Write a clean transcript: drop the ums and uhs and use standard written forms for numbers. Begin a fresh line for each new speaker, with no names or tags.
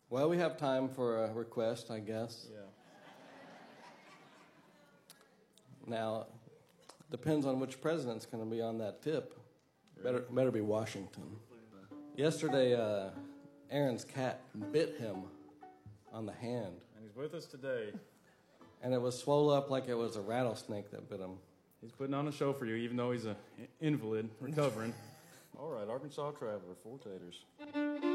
Well, we have time for a request, I guess.
Yeah.
Now, depends on which president's going to be on that tip. Better be Washington. Yesterday, Aaron's cat bit him on the hand.
And he's with us today.
And it was swollen up like it was a rattlesnake that bit him.
He's putting on a show for you, even though he's an invalid, recovering. All right, Arkansas Traveler, 4 taters.